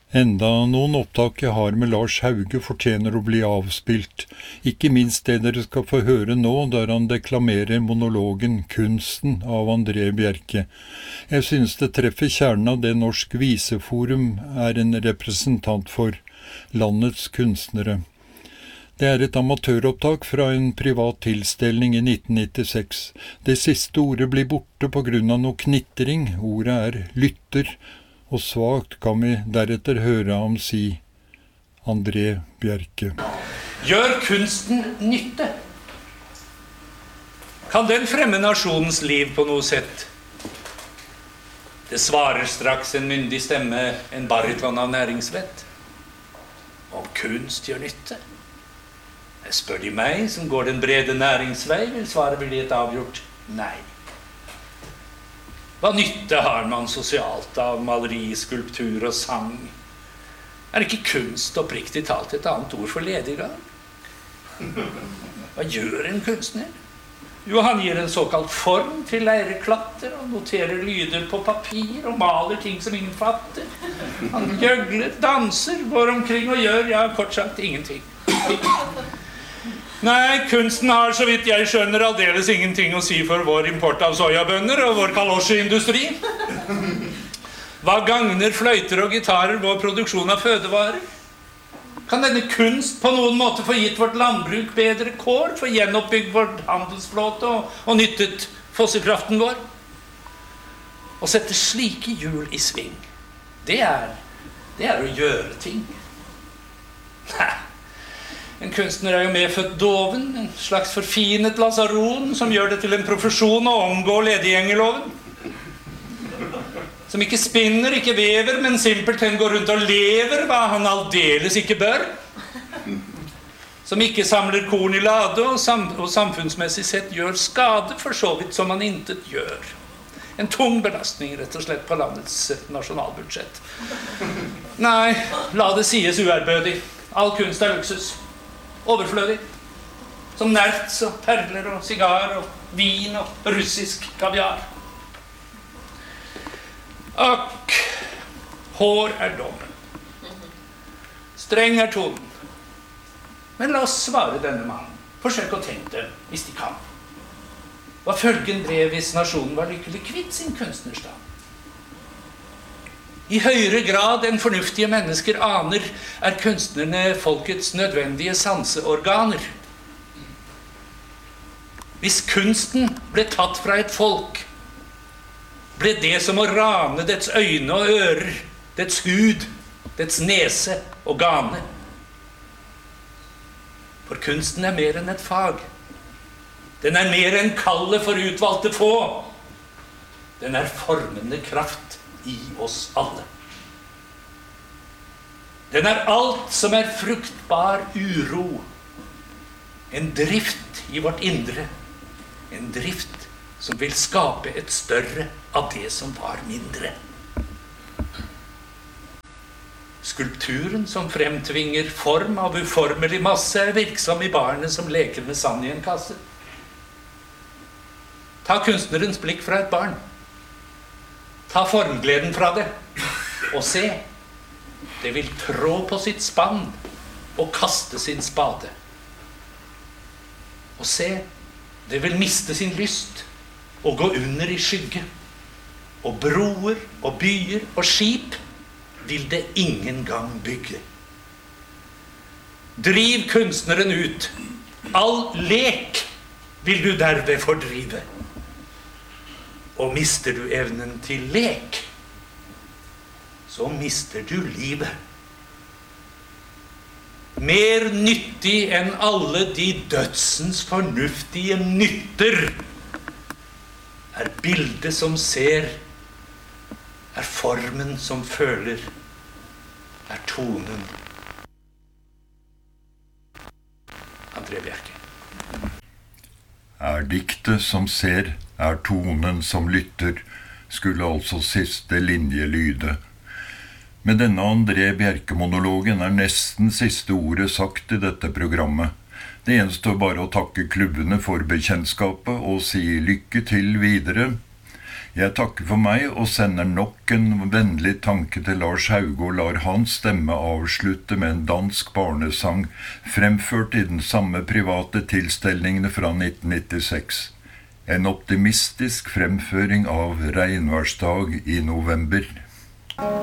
Enda noen opptak jeg har med Lars Hauge fortjener å bli avspilt, ikke minst det dere skal få høre nå, der han deklamerer monologen «Kunsten» av André Bjerke. Jeg synes det treffer kjernen av det Norsk Viseforum er en representant for, landets kunstnere. Det er et amatøropptak fra en privat tilstelning i 1996. Det siste ordet blir borte på grunn av noe knitring, ordet er lytter, og svagt kan vi deretter høre ham si André Bjerke. Gjør kunsten nytte? Kan den fremme nasjonens liv på noe sett? Det svarer straks en myndig stemme, en bariton av næringsvett. Om kunst gjør nytte? Jeg spør de meg, som går den brede næringsvei, vil svaret bli et avgjort nei. Hva nytte har man sosialt av maleri, skulptur og sang? Er ikke kunst oppriktig talt et annet ord for lediggang? Hva gjør en kunstner? Jo, han gir en såkalt form til leireklatter, og noterer lyder på papir, og maler ting som ingen fatter. Han gjøgler, danser, går omkring og gjør, ja, kort sagt, ingenting. Nei, kunsten har, så vidt jeg skjønner, aldeles ingenting å si for vår import av sojabønner og vår kalosjeindustri. Hva gagner fløyter og gitarer vår produksjon av fødevarer? Kan denne kunst på noen måte få gitt vårt landbruk bedre kår, få gjenoppbygd vårt handelsflåte og nyttet fossekraften vår? Å sette slike hjul i sving, det er å gjøre ting. Nei. En kunstner er jo medfødt doven, en slags forfinet lasaron som gjør det til en profesjon å omgå ledigjengeloven. Som ikke spinner, ikke vever, men simpelthen går rundt og lever hva han aldeles ikke bør. Som ikke samler korn i lade og samfunnsmessig sett gjør skade, for så vidt som han intet gjør. En tung belastning rett og slett på landets nasjonalbudsjett. Nei, la det sies uærbødig. All kunst er luksus. Overflødig, som nerts og perler og sigar og vin og russisk kaviar. Akk, hår er dommen. Streng er tonen. Men la oss svare denne mannen. Forsøk å tenke dem, hvis de kan. Hva følgen ble hvis nasjonen var lykkelig kvitt sin kunstnerstand? I høyere grad enn fornuftige mennesker aner er kunstnerne folkets nødvendige sanseorganer. Hvis kunsten ble tatt fra et folk, ble det som å rane dets øyne og ører, dets hud, dets nese og gane. For kunsten er mer enn et fag. Den er mer enn kallet for utvalgte få. Den er formende kraft i oss alle. Den er alt som er fruktbar uro. En drift i vårt indre. En drift som vil skape et større av det som var mindre. Skulpturen som fremtvinger form av uformelig masse er virksom i barnet som leker med sand i en kasse. Ta kunstnerens blikk fra et barn. Ta formgleden fra det, og se, det vil trå på sitt spann og kaste sin spade. Og se, det vil miste sin lyst og gå under i skygge. Og broer og byer og skip vil det ingen gang bygge. Driv kunstneren ut. All lek vil du derved fordrive. Og mister du evnen til lek, så mister du livet. Mer nyttig enn alle de dødsens fornuftige nytter er bildet som ser, er formen som føler, er tonen. André Bjerke. Er diktet som ser, er tonen som lytter, skulle altså siste linje lyde. Med denne André Bjerke-monologen er nesten siste ordet sagt i dette programmet. Det gjenstår bare å takke klubbene for bekjentskapet og si lykke til videre. Jeg takker for meg og sender nok en vennlig tanke til Lars Hauge og lar hans stemme avslutte med en dansk barnesang fremført i den samme private tilstelningene fra 1996. En optimistisk fremføring av regnværsdag i november.